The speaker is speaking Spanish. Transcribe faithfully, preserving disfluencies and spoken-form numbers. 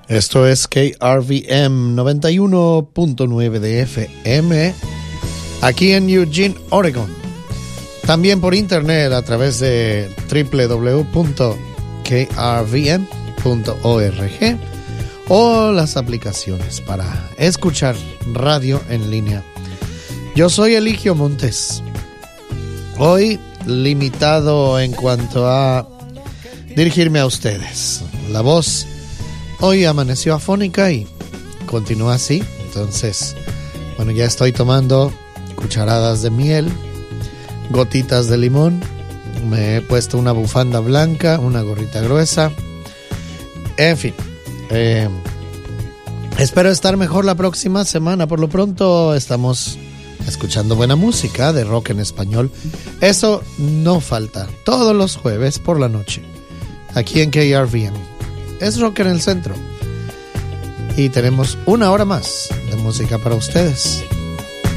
Esto es K R V M noventa y uno punto nueve de F M, aquí en Eugene, Oregon. También por internet a través de doble u doble u doble u punto k r v m punto org o las aplicaciones para escuchar radio en línea. Yo soy Eligio Montes. Hoy limitado en cuanto a dirigirme a ustedes. La voz hoy amaneció afónica y continúa así. Entonces, bueno, ya estoy tomando cucharadas de miel, gotitas de limón. Me he puesto una bufanda blanca, una gorrita gruesa. En fin, eh, espero estar mejor la próxima semana. Por lo pronto estamos escuchando buena música de rock en español. Eso no falta todos los jueves por la noche, aquí en K R V M. Es Rock en el Centro. Y tenemos una hora más de música para ustedes.